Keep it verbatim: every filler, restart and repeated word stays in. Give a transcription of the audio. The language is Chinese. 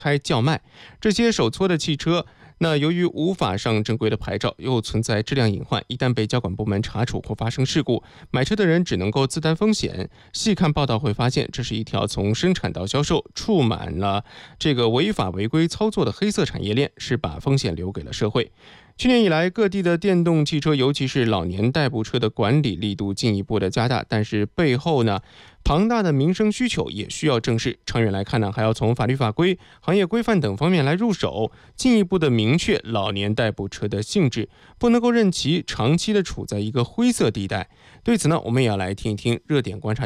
开叫卖。这些手搓的汽车，那由于无法上正规的牌照，又存在质量隐患，一旦被交管部门查处或发生事故，买车的人只能够自担风险。细看报道会发现，这是一条从生产到销售触满了这个违法违规操作的黑色产业链，是把风险留给了社会。去年以来，各地的电动汽车，尤其是老年代步车的管理力度进一步的加大，但是背后呢，庞大的民生需求也需要正视。长远来看呢，还要从法律法规、行业规范等方面来入手，进一步的明确老年代步车的性质，不能够任其长期的处在一个灰色地带。对此呢，我们也要来听一听热点观察